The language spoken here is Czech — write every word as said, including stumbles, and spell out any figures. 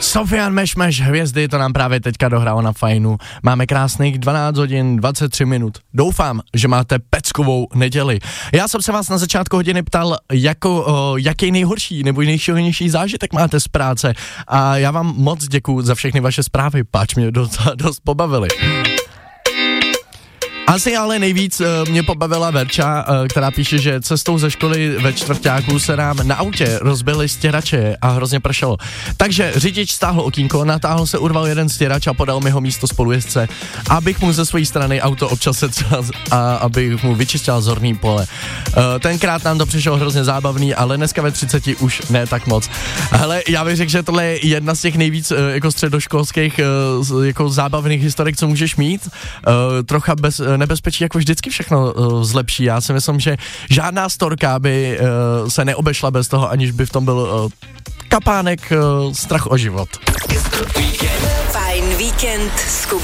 Sofian Mešmeš, hvězdy, to nám právě teďka dohrálo na Fajnu. Máme krásných dvanáct hodin dvacet tři minut. Doufám, že máte peckovou neděli. Já jsem se vás na začátku hodiny ptal, jako, o, jaký nejhorší nebo nejšilnější zážitek máte z práce. A já vám moc děkuju za všechny vaše zprávy, páč mě dost, dost pobavili. Asi ale nejvíc uh, mě pobavila Verča, uh, která píše, že cestou ze školy ve čtvrťáku se nám na autě rozbily stěrače a hrozně pršelo. Takže řidič stáhl okýnko, natáhl se, urval jeden stěrač a podal mi ho místo spolujezdce, abych mu ze své strany auto občas setřel a abych mu vyčistil zorný pole. Uh, tenkrát nám to přišlo hrozně zábavný, ale dneska ve třiceti už ne tak moc. Hele, já bych řekl, že tohle je jedna z těch nejvíc uh, jako středoškolských uh, jako zábavných historik, co můžeš mít. Uh, trocha bez nebezpečí jako vždycky všechno uh, zlepší. Já si myslím, že žádná storka by uh, se neobešla bez toho, aniž by v tom byl uh, kapánek uh, strach o život. Fajn víkend s